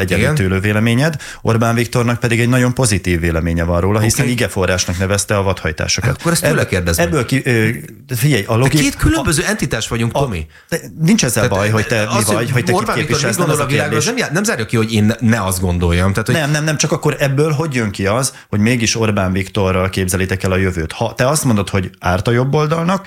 egyenlítőlő véleményed, Orbán Viktornak pedig egy nagyon pozitív véleménye van róla, hiszen igeforrásnak nevezte a vadhajtásokat. Akkor ezt tőle kérdezem. Ebből figyelj, a logika... Két különböző entitás vagyunk, Tomi. Nincs ezzel baj, hogy te mi vagy, hogy te kit képviselsz. Nem zárja ki, hogy én ne azt gondoljam. Tehát, hogy... Nem, csak akkor ebből hogy jön ki az, hogy mégis Orbán Viktorral képzelitek el a jövőt. Ha te azt mondod, hogy árt a jobb oldalnak,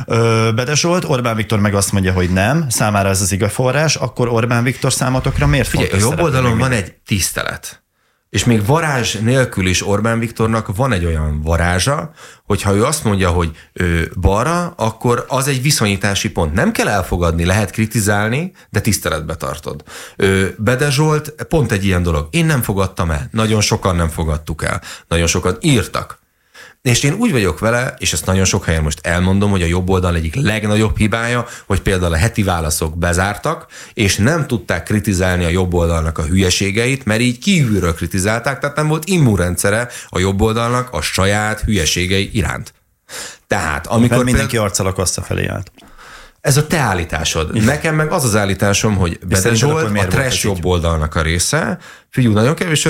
Bede Zsolt, Orbán Viktor meg azt mondja, hogy nem, számára ez az igaforrás, akkor Orbán Viktor számotokra miért fontos? Figyelj, a jobb oldalon van egy tisztelet. És még varázs nélkül is Orbán Viktornak van egy olyan varázsa, hogyha ő azt mondja, hogy balra, akkor az egy viszonyítási pont. Nem kell elfogadni, lehet kritizálni, de tiszteletbe tartod. Bede Zsolt pont egy ilyen dolog. Én nem fogadtam el. Nagyon sokan nem fogadtuk el. Nagyon sokan írtak. És én úgy vagyok vele, és ezt nagyon sok helyen most elmondom, hogy a jobb oldal egyik legnagyobb hibája, hogy például a heti válaszok bezártak, és nem tudták kritizálni a jobb oldalnak a hülyeségeit, mert így kívülről kritizálták, tehát nem volt immunrendszere a jobb oldalnak a saját hülyeségei iránt. Tehát amikor mindenki arccal a kassza felé állt. Ez a te állításod. Igen. Nekem meg az az állításom, hogy Bede Zsolt a trash jobb oldalnak a része. Figyelj, nagyon kevés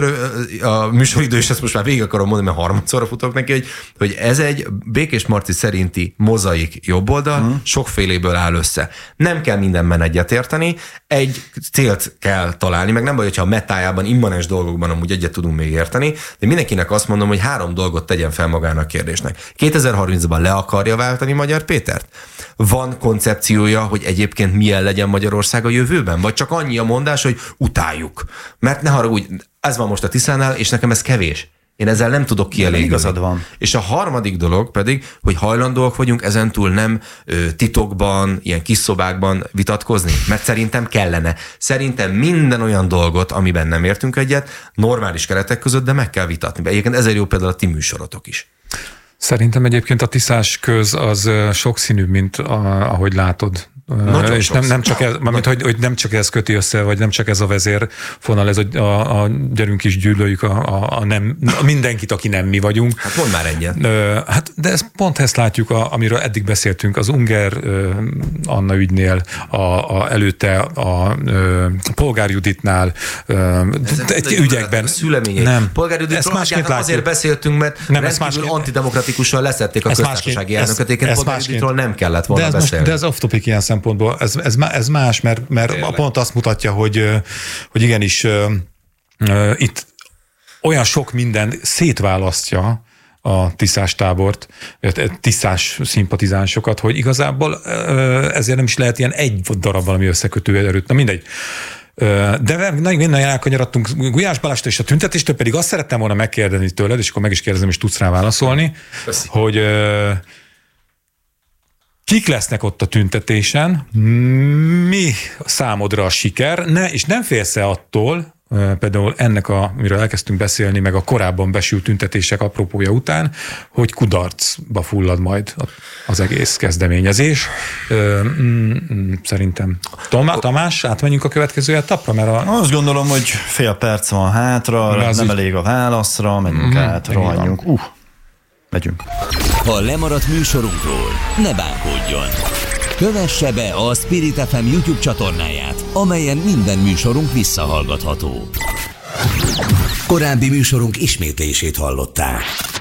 a műsoridő, és ezt most már végig akarom mondani, mert harmadszorra futok neki, hogy ez egy Békés Marci szerinti mozaik jobb oldal, sokféléből áll össze. Nem kell mindenben egyetérteni, egy célt kell találni, meg nem baj, hogyha a metájában, immanens dolgokban amúgy egyet tudunk még érteni, de mindenkinek azt mondom, hogy 3 dolgot tegyen fel magának kérdésnek. 2030-ban le akarja váltani Magyar Pétert? Van koncepciója, hogy egyébként milyen legyen Magyarország a jövőben? Vagy csak annyi a mondás, hogy utáljuk? Mert ne haragudj, ez van most a Tiszánál, és nekem ez kevés. Én ezzel nem tudok kielégülni. Igazad van. És a harmadik dolog pedig, hogy hajlandóak vagyunk ezentúl nem titokban, ilyen kis szobákban vitatkozni, mert szerintem kellene. Szerintem minden olyan dolgot, amiben nem értünk egyet, normális keretek között, de meg kell vitatni. Egyébként ezért jó például a ti műsorotok is. Szerintem egyébként a tiszás köz az sokszínűbb, mint ahogy látod. Nagyon és nem csak ez, hogy nem csak ez köti össze, vagy nem csak ez a vezérfonal, ez a gyerünk is gyűlöljük a mindenkit, aki nem mi vagyunk. Hát mondd már egyet. De pont ezt látjuk, amiről eddig beszéltünk, az Unger Anna ügynél, előtte a Polgár Juditnál, ügyekben. Nem. Polgár Juditról azért beszéltünk, mert rendkívül antidemokratikusan leszették a köztársasági elnököt. Polgár Juditról nem kellett volna beszélni. De ez off-topic ilyen szempontból, ez más, mert pont azt mutatja, hogy igenis itt olyan sok minden szétválasztja a tiszás tábort, tiszás szimpatizánsokat, hogy igazából ezért nem is lehet ilyen egy darab valami összekötő erőt. Na mindegy. De nagyon elkanyarodtunk Gulyás Balástól és a tüntetéstől, pedig azt szerettem volna megkérdezni tőled, és akkor meg is kérdezem, és tudsz rá válaszolni, hogy kik lesznek ott a tüntetésen, mi számodra a siker, és nem félsz-e attól, például ennek, amiről elkezdtünk beszélni, meg a korábban besült tüntetések apropója után, hogy kudarcba fullad majd az egész kezdeményezés. Szerintem. Tamás, átmenjünk a következő etapra? Mert azt gondolom, hogy fél perc van hátra, nem elég a válaszra, menjünk át, rohanjunk. Megyünk. Ha lemaradt műsorunkról, ne bánkodjon. Kövesse be a Spirit FM YouTube csatornáját, amelyen minden műsorunk visszahallgatható. Korábbi műsorunk ismétlését hallották.